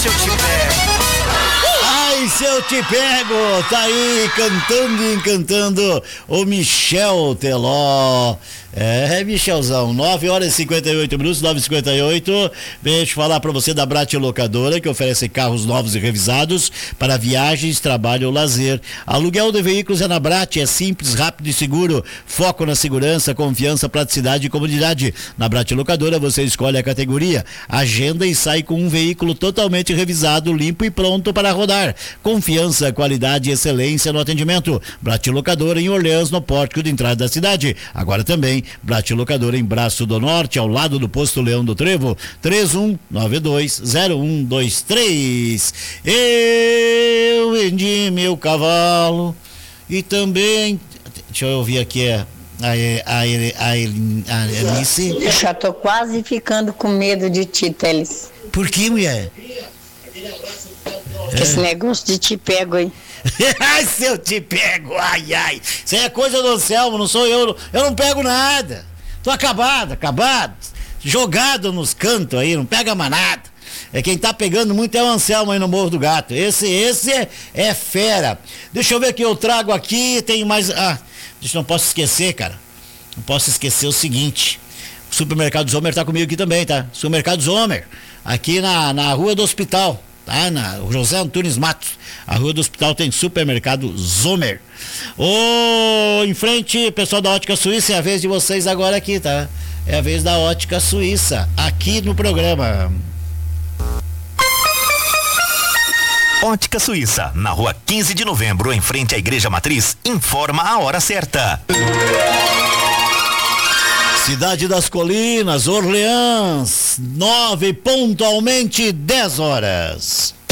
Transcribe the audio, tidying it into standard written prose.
se eu te pego. Ai, se eu te pego, tá aí cantando e encantando o Michel Teló. Michelzão, 9h58, 9h58. Deixa eu falar pra você da Brat Locadora, que oferece carros novos e revisados para viagens, trabalho ou lazer. Aluguel de veículos é na Brat, é simples, rápido e seguro. Foco na segurança, confiança, praticidade e comodidade. Na Brat Locadora você escolhe a categoria, agenda e sai com um veículo totalmente revisado, limpo e pronto para rodar. Confiança, qualidade e excelência no atendimento. Brat Locadora em Orleans, no pórtico de entrada da cidade. Agora também Brat Locadora em Braço do Norte, ao lado do posto Leão do Trevo, 31920123. Eu vendi meu cavalo e também, deixa eu ouvir aqui, a Alice. Eu já tô quase ficando com medo de ti, Teles. Por que, mulher? Esse negócio de te pego aí. Ai, se eu te pego, ai, ai. Isso aí é coisa do Anselmo, não sou eu. Eu não pego nada. Tô acabado. Jogado nos cantos aí, não pega mais nada. Quem tá pegando muito é o Anselmo aí no Morro do Gato. Esse é fera. Deixa eu ver o que eu trago aqui. Tem mais. Não posso esquecer, cara. Não posso esquecer o seguinte. O Supermercado Zomer tá comigo aqui também, tá? Supermercado Zomer. Aqui na Rua do Hospital. Tá? Na José Antunes Matos, a Rua do Hospital tem Supermercado Zomer. Em frente, pessoal da Ótica Suíça, é a vez de vocês agora aqui, tá? É a vez da Ótica Suíça, aqui no programa. Ótica Suíça, na Rua 15 de Novembro, em frente à Igreja Matriz, informa a hora certa. Cidade das Colinas, Orleans, 9 pontualmente 10 horas.